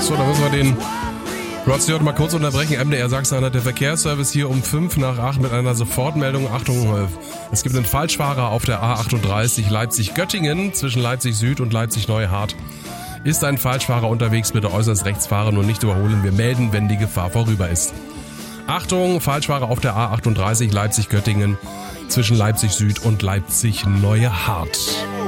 So, da müssen wir den Rod Stewart mal kurz unterbrechen. MDR Sachsen hat der Verkehrsservice hier um 5:05 mit einer Sofortmeldung. Achtung, es gibt einen Falschfahrer auf der A38 Leipzig-Göttingen zwischen Leipzig Süd und Leipzig-Neuhardt. Ist ein Falschfahrer unterwegs, bitte äußerst rechts fahren und nicht überholen. Wir melden, wenn die Gefahr vorüber ist. Achtung, Falschfahrer auf der A38 Leipzig-Göttingen zwischen Leipzig Süd und Leipzig-Neuhardt.